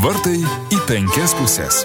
Vartai į 5 puses.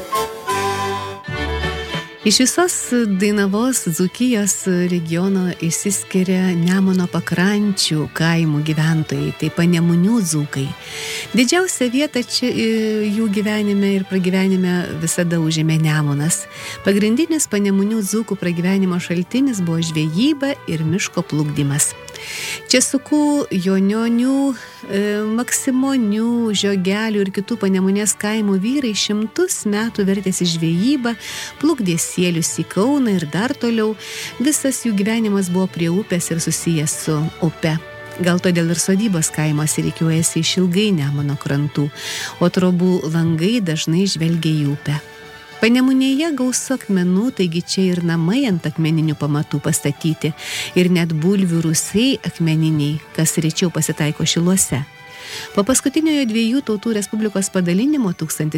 Iš visos Dainavos Dzūkijos regiono išsiskiria Nemuno pakrančių kaimų gyventojai, tai panemunių dzūkai. Didžiausią vietą čia jų gyvenime ir pragyvenime visada užėmė Nemunas. Pagrindinis panemunių dzūkų pragyvenimo šaltinis buvo žvejyba ir miško plukdymas. Česukų, jonionių, maksimonių, žiogelių ir kitų panemunės kaimų vyrai 100 metų vertėsi žvejybą, plukdė sielius į Kauną ir dar toliau. Visas jų gyvenimas buvo prie upės ir susijęs su upe. Gal todėl ir sodybos kaimuose rikiuojasi išilgai Nemuno krantų, o trobų langai dažnai žvelgia į upę. Panemunėje gausu akmenų, taigi čia ir namai ant akmeninių pamatų pastatyti, ir net bulvių rūsiai akmeniniai, kas rečiau pasitaiko Šiluose. Po paskutiniojo 2 tautų respublikos padalinimo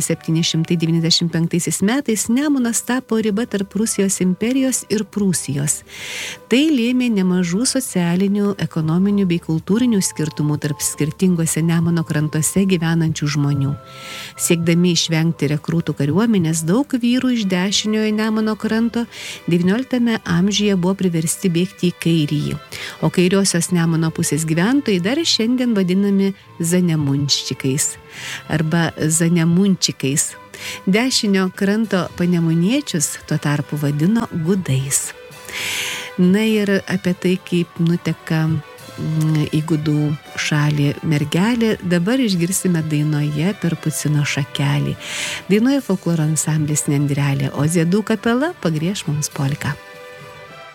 1795 metais Nemunas tapo riba tarp Rusijos imperijos ir Prūsijos. Tai lėmė nemažų socialinių, ekonominių bei kultūrinių skirtumų tarp skirtingose Nemuno krantuose gyvenančių žmonių. Siekdami išvengti rekrūtų kariuomenės, daug vyrų iš dešiniojo Nemuno kranto XIX amžiuje buvo priversti bėgti į kairįjį, o kairiosios Nemuno pusės gyventojai dar šiandien vadinami zanemunčikais arba zanemunčikais. Dešinio kranto panemuniečius tuo tarpu vadino gudais. Na ir apie tai, kaip nuteka į gudų šalį mergelė, dabar išgirsime dainoje Perpucino šakelį. Dainuoja folkloro ansamblis Nendrelė, o Ziedų kapela pagrieš mums polką.